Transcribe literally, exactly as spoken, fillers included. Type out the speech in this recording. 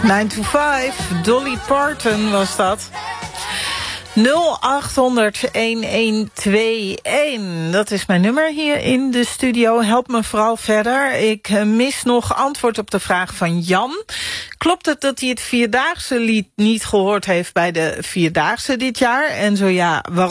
nine to five, Dolly Parton was dat. nul acht honderd een een twee een. Dat is mijn nummer hier in de studio. Help me vooral verder. Ik mis nog antwoord op de vraag van Jan. Klopt het dat hij het Vierdaagse lied niet gehoord heeft bij de Vierdaagse dit jaar? En zo ja, waarom?